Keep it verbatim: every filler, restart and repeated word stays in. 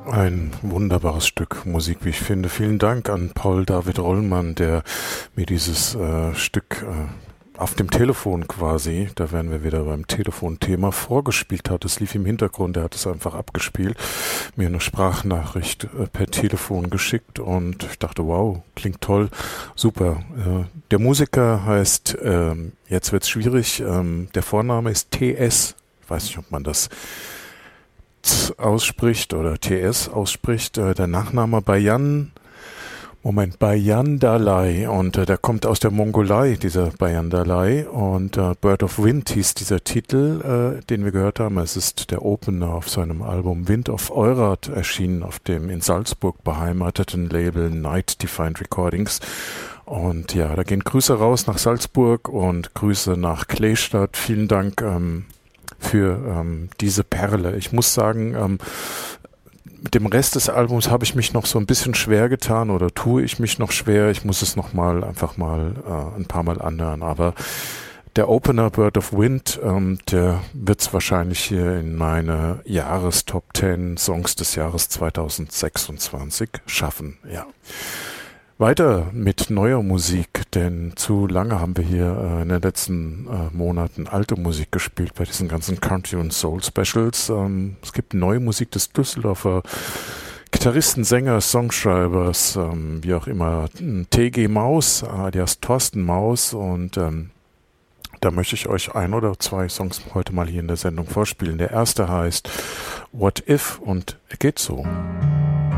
Ein wunderbares Stück Musik, wie ich finde. Vielen Dank an Paul David Rollmann, der mir dieses äh, Stück äh, auf dem Telefon quasi, da wären wir wieder beim Telefonthema, vorgespielt hat. Es lief im Hintergrund, er hat es einfach abgespielt, mir eine Sprachnachricht äh, per Telefon geschickt und ich dachte, wow, klingt toll, super. Äh, der Musiker heißt, äh, jetzt wird's schwierig, äh, der Vorname ist T S, ich weiß nicht, ob man das ausspricht oder T S ausspricht, äh, der Nachname Bayan, Moment, Bayan Dalai und äh, der kommt aus der Mongolei, dieser Bayan Dalai und äh, Bird of Wind hieß dieser Titel, äh, den wir gehört haben. Es ist der Opener auf seinem Album Wind of Eurath erschienen auf dem in Salzburg beheimateten Label Night Defined Recordings. Und ja, da gehen Grüße raus nach Salzburg und Grüße nach Kleestadt. Vielen Dank ähm, für ähm, diese Perle. Ich muss sagen, ähm, mit dem Rest des Albums habe ich mich noch so ein bisschen schwer getan oder tue ich mich noch schwer. Ich muss es noch mal einfach mal äh, ein paar Mal anhören. Aber der Opener Bird of Wind, ähm, der wird es wahrscheinlich hier in meine Jahrestop zehn Songs des Jahres zweitausendsechsundzwanzig schaffen. Ja. Weiter mit neuer Musik, denn zu lange haben wir hier äh, in den letzten äh, Monaten alte Musik gespielt bei diesen ganzen Country- und Soul-Specials. Ähm, es gibt neue Musik des Düsseldorfer Gitarristen, Sängers, Songschreibers, ähm, wie auch immer, T G Maus, alias Thorsten Maus und ähm, da möchte ich euch ein oder zwei Songs heute mal hier in der Sendung vorspielen. Der erste heißt What If und er geht so.